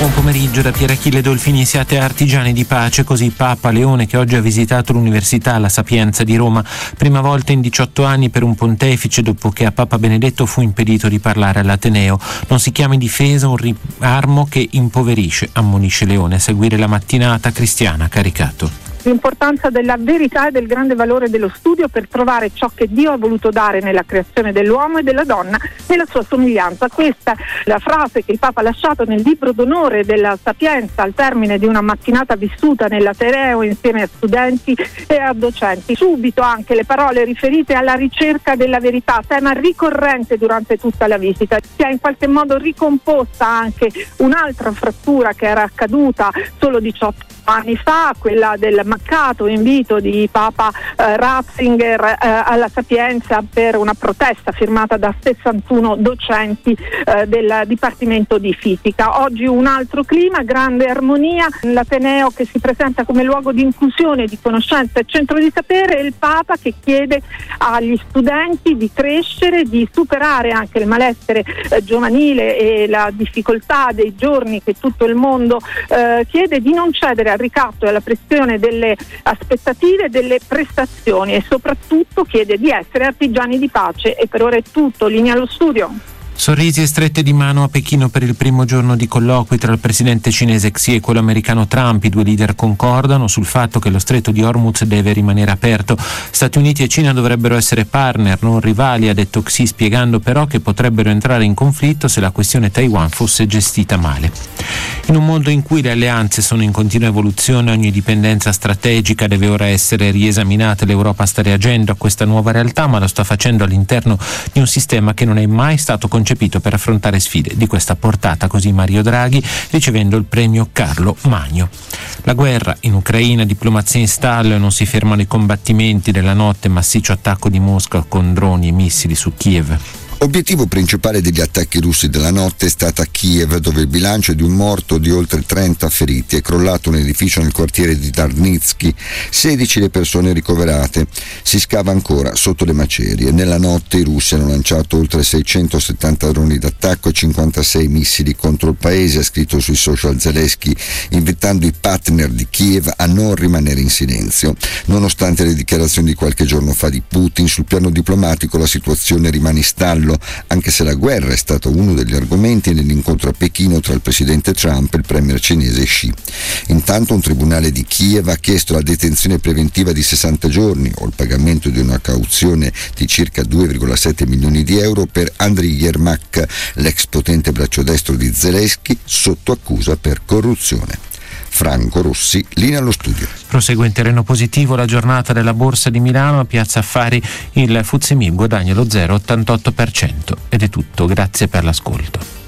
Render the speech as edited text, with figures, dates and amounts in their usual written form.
Buon pomeriggio da Pier Achille Dolfini, siate artigiani di pace, così Papa Leone, che oggi ha visitato l'Università La Sapienza di Roma, prima volta in 18 anni per un pontefice dopo che a Papa Benedetto fu impedito di parlare all'Ateneo. Non si chiami difesa un riarmo che impoverisce, ammonisce Leone. A seguire la mattinata, Cristiana Caricato. L'importanza della verità e del grande valore dello studio per trovare ciò che Dio ha voluto dare nella creazione dell'uomo e della donna nella sua somiglianza. Questa è la frase che il Papa ha lasciato nel libro d'onore della Sapienza al termine di una mattinata vissuta nell'Ateneo insieme a studenti e a docenti. Subito anche le parole riferite alla ricerca della verità, tema ricorrente durante tutta la visita. Si è in qualche modo ricomposta anche un'altra frattura che era accaduta solo 18 anni fa, quella del mancato invito di Papa Ratzinger alla Sapienza per una protesta firmata da 61 docenti del Dipartimento di Fisica. Oggi un altro clima, grande armonia, l'Ateneo che si presenta come luogo di inclusione, di conoscenza e centro di sapere, e il Papa che chiede agli studenti di crescere, di superare anche il malessere giovanile e la difficoltà dei giorni che tutto il mondo chiede, di non cedere al ricatto e alla pressione delle aspettative e delle prestazioni, e soprattutto chiede di essere artigiani di pace. E per ora è tutto, linea allo studio. Sorrisi e strette di mano a Pechino per il primo giorno di colloqui tra il presidente cinese Xi e quello americano Trump. I due leader concordano sul fatto che lo stretto di Hormuz deve rimanere aperto. Stati Uniti e Cina dovrebbero essere partner, non rivali, ha detto Xi, spiegando però che potrebbero entrare in conflitto se la questione Taiwan fosse gestita male. In un mondo in cui le alleanze sono in continua evoluzione, ogni dipendenza strategica deve ora essere riesaminata. L'Europa sta reagendo a questa nuova realtà, ma lo sta facendo all'interno di un sistema che non è mai stato concepito per affrontare sfide di questa portata, così Mario Draghi ricevendo il premio Carlo Magno. La guerra in Ucraina, diplomazia in stallo e non si fermano i combattimenti della notte, massiccio attacco di Mosca con droni e missili su Kiev. Obiettivo principale degli attacchi russi della notte è stata Kiev, dove il bilancio è di un morto di oltre 30 feriti. È crollato un edificio nel quartiere di Darnitsky, 16 le persone ricoverate. Si scava ancora sotto le macerie. Nella notte i russi hanno lanciato oltre 670 droni d'attacco e 56 missili contro il paese, ha scritto sui social Zelensky, invitando i partner di Kiev a non rimanere in silenzio. Nonostante le dichiarazioni di qualche giorno fa di Putin, sul piano diplomatico la situazione rimane in stallo, anche se la guerra è stato uno degli argomenti nell'incontro a Pechino tra il presidente Trump e il premier cinese Xi. Intanto un tribunale di Kiev ha chiesto la detenzione preventiva di 60 giorni o il pagamento di una cauzione di circa 2,7 milioni di euro per Andriy Yermak, l'ex potente braccio destro di Zelensky, sotto accusa per corruzione. Franco Rossi, linea allo studio. Prosegue in terreno positivo la giornata della Borsa di Milano. A Piazza Affari il FTSE MIB guadagna lo 0,88%. Ed è tutto, grazie per l'ascolto.